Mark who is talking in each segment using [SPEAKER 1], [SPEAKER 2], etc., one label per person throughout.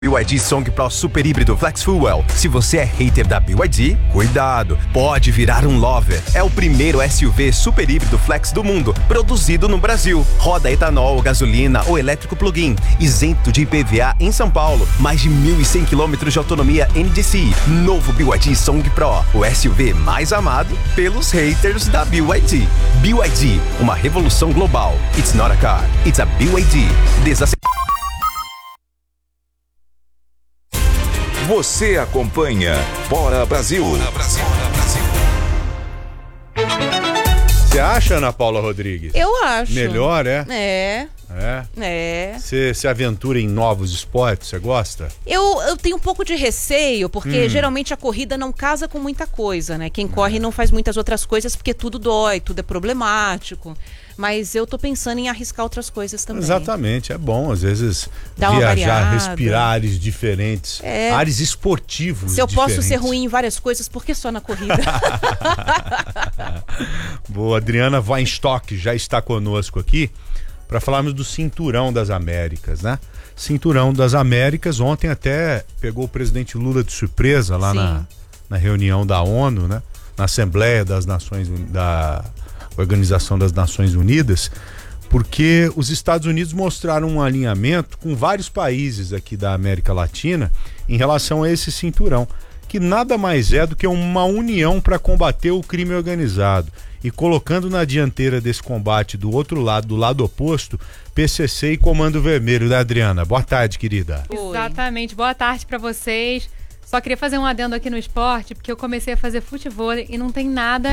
[SPEAKER 1] BYD Song Pro Super Híbrido Flex Fuel. Se você é hater da BYD, cuidado, pode virar um lover. É o primeiro SUV super híbrido flex do mundo, produzido no Brasil. Roda etanol, gasolina ou elétrico plug-in, isento de IPVA em São Paulo. Mais de 1.100 km de autonomia NDC. Novo BYD Song Pro, o SUV mais amado pelos haters da BYD. BYD, uma revolução global. It's not a car, it's a BYD.
[SPEAKER 2] Você acompanha Bora Brasil.
[SPEAKER 3] Você acha, Ana Paula Rodrigues?
[SPEAKER 4] Eu acho.
[SPEAKER 3] Melhor, é?
[SPEAKER 4] É.
[SPEAKER 3] Você se aventura em novos esportes, você gosta?
[SPEAKER 4] Eu tenho um pouco de receio, porque geralmente a corrida não casa com muita coisa, né? Quem corre não faz muitas outras coisas porque tudo dói, tudo é problemático. Mas eu tô pensando em arriscar outras coisas também.
[SPEAKER 3] Exatamente, é bom às vezes
[SPEAKER 4] Dá uma
[SPEAKER 3] viajar,
[SPEAKER 4] variada.
[SPEAKER 3] respirar ares diferentes, ares esportivos.
[SPEAKER 4] Se eu
[SPEAKER 3] diferentes.
[SPEAKER 4] posso ser ruim em várias coisas, por que só na corrida?
[SPEAKER 3] Boa, Adriana Weinstock já está conosco aqui para falarmos do Cinturão das Américas, né? Cinturão das Américas, ontem até pegou o presidente Lula de surpresa lá na reunião da ONU, né? Na Assembleia das Nações da Organização das Nações Unidas, porque os Estados Unidos mostraram um alinhamento com vários países aqui da América Latina em relação a esse cinturão, que nada mais é do que uma união para combater o crime organizado e colocando na dianteira desse combate do outro lado, do lado oposto, PCC e Comando Vermelho, né, Adriana? Boa tarde, querida.
[SPEAKER 5] Exatamente, boa tarde para vocês. Só queria fazer um adendo aqui no esporte, porque eu comecei a fazer futebol e não tem nada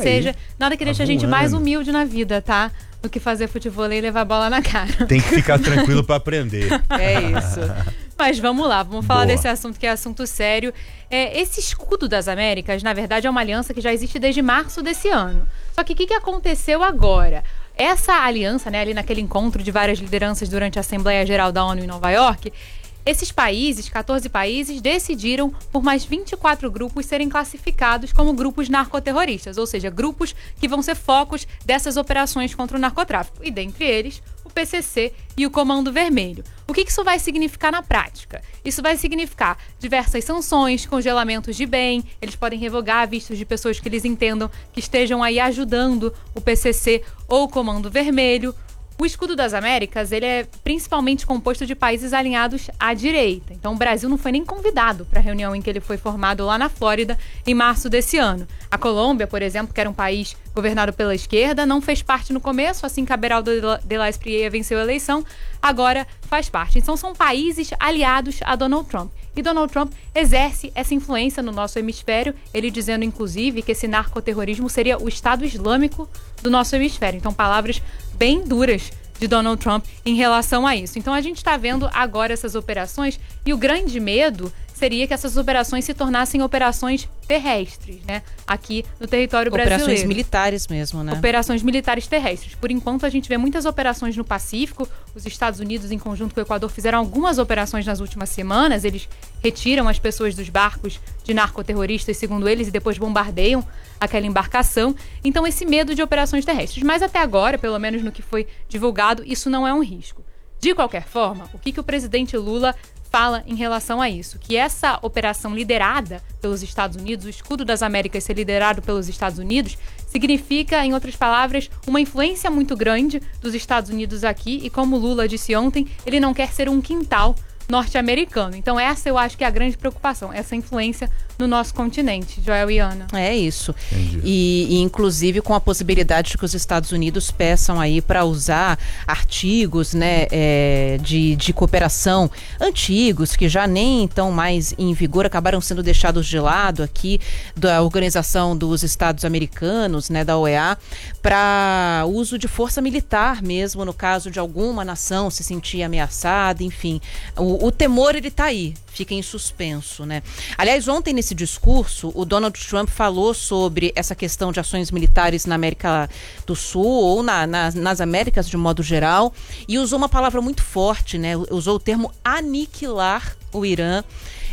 [SPEAKER 5] nada que deixe a gente mais humilde na vida, tá? Do que fazer futebol e levar a bola na cara.
[SPEAKER 3] Tem que ficar tranquilo para aprender.
[SPEAKER 4] É isso.
[SPEAKER 5] Mas vamos lá, vamos falar desse assunto que é assunto sério. Esse escudo das Américas, na verdade, é uma aliança que já existe desde março desse ano. Só que o que aconteceu agora? Essa aliança, né, ali naquele encontro de várias lideranças durante a Assembleia Geral da ONU em Nova York, esses países, 14 países, decidiram por mais 24 grupos serem classificados como grupos narcoterroristas, ou seja, grupos que vão ser focos dessas operações contra o narcotráfico. E dentre eles, o PCC e o Comando Vermelho. O que isso vai significar na prática? Isso vai significar diversas sanções, congelamentos de bem, eles podem revogar vistos de pessoas que eles entendam que estejam aí ajudando o PCC ou o Comando Vermelho. O escudo das Américas, ele é principalmente composto de países alinhados à direita. Então, o Brasil não foi nem convidado para a reunião em que ele foi formado lá na Flórida, em março desse ano. A Colômbia, por exemplo, que era um país governado pela esquerda, não fez parte no começo, assim que Aberaldo de la Espriella venceu a eleição, agora faz parte. Então, são países aliados a Donald Trump. E Donald Trump exerce essa influência no nosso hemisfério, ele dizendo, inclusive, que esse narcoterrorismo seria o Estado Islâmico do nosso hemisfério. Então, palavras bem duras de Donald Trump em relação a isso. Então, a gente está vendo agora essas operações e o grande medo seria que essas operações se tornassem operações terrestres, né? Aqui no território brasileiro.
[SPEAKER 4] Operações militares mesmo, né?
[SPEAKER 5] Operações militares terrestres. Por enquanto, a gente vê muitas operações no Pacífico. Os Estados Unidos, em conjunto com o Equador, fizeram algumas operações nas últimas semanas. Eles retiram as pessoas dos barcos de narcoterroristas, segundo eles, e depois bombardeiam aquela embarcação. Então, esse medo de operações terrestres. Mas até agora, pelo menos no que foi divulgado, isso não é um risco. De qualquer forma, o que o presidente Lula fala em relação a isso? Que essa operação liderada pelos Estados Unidos, o escudo das Américas ser liderado pelos Estados Unidos, significa, em outras palavras, uma influência muito grande dos Estados Unidos aqui e, como Lula disse ontem, ele não quer ser um quintal norte-americano. Então essa eu acho que é a grande preocupação, essa influência no nosso continente, Joel e Ana.
[SPEAKER 4] É isso. E inclusive com a possibilidade de que os Estados Unidos peçam aí para usar artigos, né, de cooperação antigos, que já nem estão mais em vigor, acabaram sendo deixados de lado aqui da Organização dos Estados Americanos, né, da OEA, para uso de força militar mesmo, no caso de alguma nação se sentir ameaçada, enfim. O temor, ele tá aí, fica em suspenso, né? Aliás, ontem nesse discurso, o Donald Trump falou sobre essa questão de ações militares na América do Sul ou nas Américas de modo geral, e usou uma palavra muito forte, né? Usou o termo aniquilar o Irã.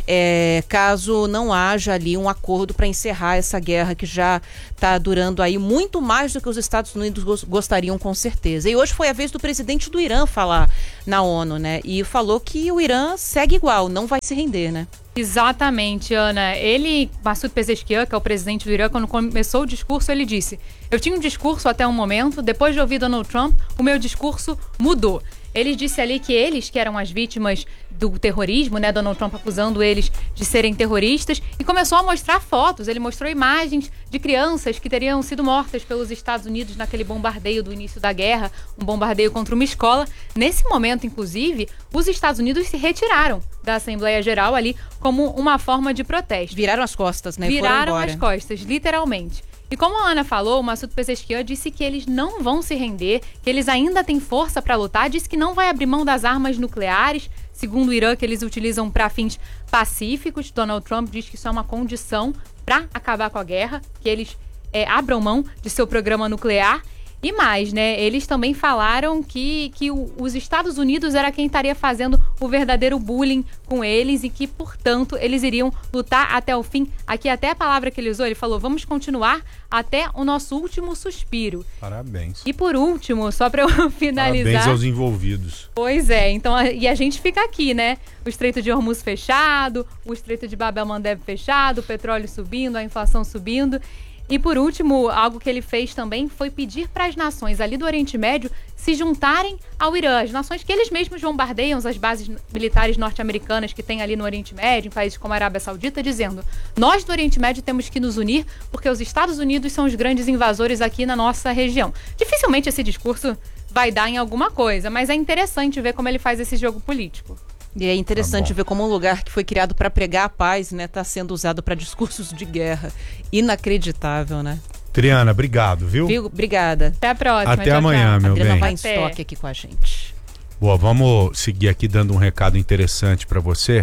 [SPEAKER 4] caso não haja ali um acordo para encerrar essa guerra que já está durando aí muito mais do que os Estados Unidos gostariam, com certeza. E hoje foi a vez do presidente do Irã falar na ONU, né? E falou que o Irã segue igual, não vai se render, né?
[SPEAKER 5] Exatamente, Ana. Massoud Pezeshkian, que é o presidente do Irã, quando começou o discurso, ele disse: eu tinha um discurso até um momento, depois de ouvir Donald Trump, o meu discurso mudou. Ele disse ali que eles, que eram as vítimas do terrorismo, né, Donald Trump acusando eles de serem terroristas, e começou a mostrar fotos. Ele mostrou imagens de crianças que teriam sido mortas pelos Estados Unidos naquele bombardeio do início da guerra, um bombardeio contra uma escola. Nesse momento, inclusive, os Estados Unidos se retiraram da Assembleia Geral ali como uma forma de protesto.
[SPEAKER 4] Viraram as costas, né?
[SPEAKER 5] Viraram as costas, literalmente. E como a Ana falou, o Massoud Pezeshkian disse que eles não vão se render, que eles ainda têm força para lutar, disse que não vai abrir mão das armas nucleares, segundo o Irã, que eles utilizam para fins pacíficos. Donald Trump diz que isso é uma condição para acabar com a guerra, que eles abram mão de seu programa nuclear. E mais, né? Eles também falaram que os Estados Unidos era quem estaria fazendo o verdadeiro bullying com eles e que, portanto, eles iriam lutar até o fim. Aqui até a palavra que ele usou, ele falou: vamos continuar até o nosso último suspiro.
[SPEAKER 3] Parabéns.
[SPEAKER 5] E por último, só para eu finalizar...
[SPEAKER 3] Parabéns aos envolvidos.
[SPEAKER 5] Pois é, então, e a gente fica aqui, né? O Estreito de Hormuz fechado, o Estreito de Bab el-Mandeb fechado, o petróleo subindo, a inflação subindo... E por último, algo que ele fez também foi pedir para as nações ali do Oriente Médio se juntarem ao Irã. As nações que eles mesmos bombardeiam as bases militares norte-americanas que tem ali no Oriente Médio, em países como a Arábia Saudita, dizendo: nós do Oriente Médio temos que nos unir porque os Estados Unidos são os grandes invasores aqui na nossa região. Dificilmente esse discurso vai dar em alguma coisa, mas é interessante ver como ele faz esse jogo político.
[SPEAKER 4] E é interessante ver como um lugar que foi criado para pregar a paz, né, está sendo usado para discursos de guerra. Inacreditável, né?
[SPEAKER 3] Triana, obrigado, viu?
[SPEAKER 4] Obrigada.
[SPEAKER 5] Até a próxima.
[SPEAKER 3] Até amanhã, meu bem.
[SPEAKER 4] A Adriana vai em estoque aqui com a gente.
[SPEAKER 3] Boa, vamos seguir aqui dando um recado interessante para você.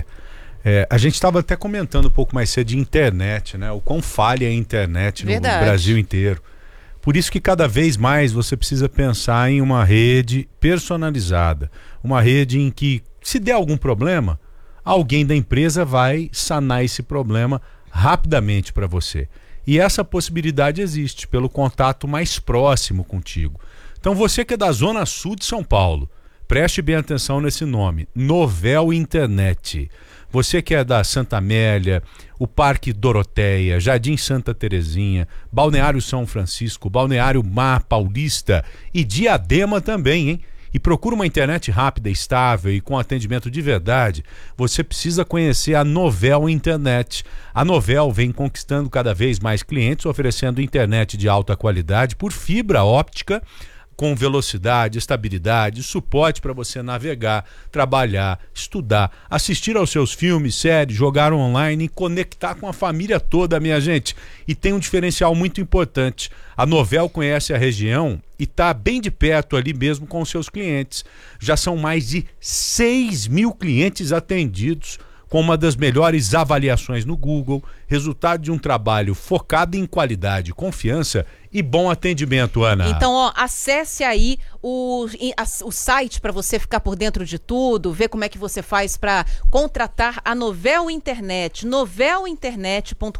[SPEAKER 3] A gente estava até comentando um pouco mais cedo de internet, né? O quão falha a internet no Brasil inteiro. Por isso que cada vez mais você precisa pensar em uma rede personalizada. Uma rede em que, se der algum problema, alguém da empresa vai sanar esse problema rapidamente para você. E essa possibilidade existe pelo contato mais próximo contigo. Então você que é da Zona Sul de São Paulo, preste bem atenção nesse nome: Novel Internet. Você que é da Santa Amélia, o Parque Doroteia, Jardim Santa Terezinha, Balneário São Francisco, Balneário Mar Paulista e Diadema também, hein? E procura uma internet rápida, estável e com atendimento de verdade, você precisa conhecer a Novel Internet. A Novel vem conquistando cada vez mais clientes, oferecendo internet de alta qualidade por fibra óptica, com velocidade, estabilidade, suporte para você navegar, trabalhar, estudar, assistir aos seus filmes, séries, jogar online e conectar com a família toda, minha gente. E tem um diferencial muito importante: a Novel conhece a região e está bem de perto ali mesmo com os seus clientes. Já são mais de 6 mil clientes atendidos, com uma das melhores avaliações no Google, resultado de um trabalho focado em qualidade, confiança e bom atendimento, Ana.
[SPEAKER 4] Então, ó, acesse aí o site para você ficar por dentro de tudo, ver como é que você faz para contratar a Novel Internet, novelinternet.com.br,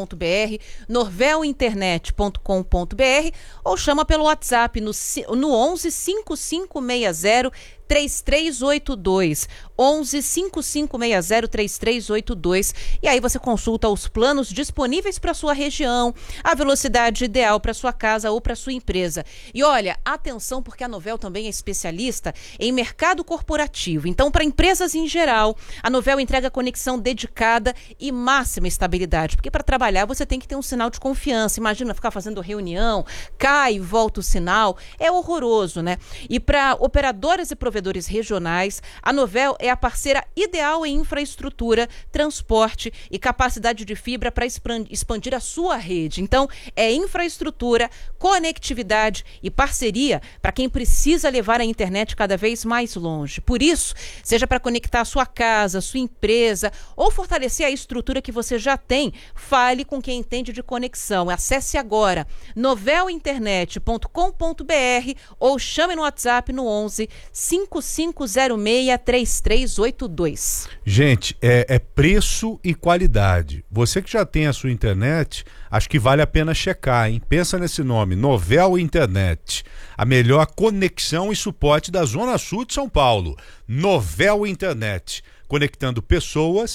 [SPEAKER 4] novelinternet.com.br, ou chama pelo WhatsApp no 11 5560 3382, 11 5560 3382, e aí você consulta os planos disponíveis para sua região, a velocidade ideal para sua casa ou para sua empresa. E olha, atenção, porque a Novel também é especialista em mercado corporativo. Então, para empresas em geral, a Novel entrega conexão dedicada e máxima estabilidade, porque para trabalhar você tem que ter um sinal de confiança. Imagina ficar fazendo reunião, cai e volta o sinal, é horroroso, né? E para operadoras e provedores regionais, a Novel é a parceira ideal em infraestrutura, transporte e capacidade de fibra para expandir a sua rede. Então, é infraestrutura, conectividade e parceria para quem precisa levar a internet cada vez mais longe. Por isso, seja para conectar a sua casa, a sua empresa ou fortalecer a estrutura que você já tem, fale com quem entende de conexão. Acesse agora novelinternet.com.br ou chame no WhatsApp no 11 5506 3382.
[SPEAKER 3] Gente, é preço e qualidade. Você que já tem a sua internet, acho que vale a pena checar, hein? Pensa nesse nome, Novel Internet. A melhor conexão e suporte da Zona Sul de São Paulo. Novel Internet. Conectando pessoas